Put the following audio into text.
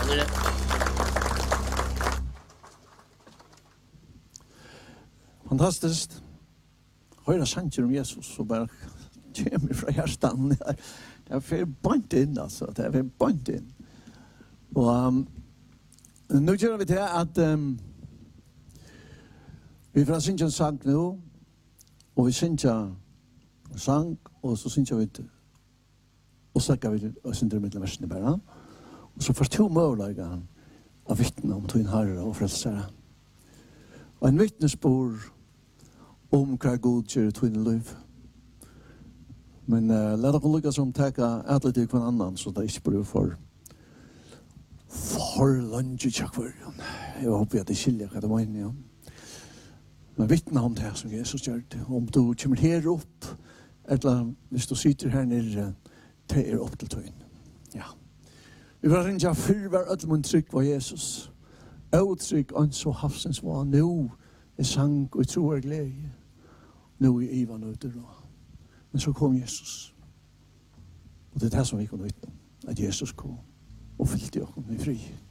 videre. Fantastiskt. Høyre sanger om Jesus og bare kommer fra hjertan. Det er for bant inn, altså. Det er for bant inn. Og nå gjør vi til at vi får synge en sang nå, og vi synger en sang, og så synger vi og snakker vi og synger med versene bare. Og så får to måløyga av vittne om tog herre og frelsere. Og en vittnesbord om hva god gjør tog liv. Men let dere lykke som takke alle til hver annan, så det ikke blir for lunge tjakkvar. Jeg håper at det skiljer hva det var inne, ja. Men vittne om det som Jesus gjør det. Om du kommer her opp, eller hvis du sitter her nere, det opp til tøyen. Ja. Vi får rinja fyrvar öllmun trygg var Jesus. Åtrygg og så havsens var nu sang og tro og glede. Nu ivan ute då. Men så kom Jesus. Og det er det som vi kunne vittne om. At Jesus kom og fyllte oss med fri.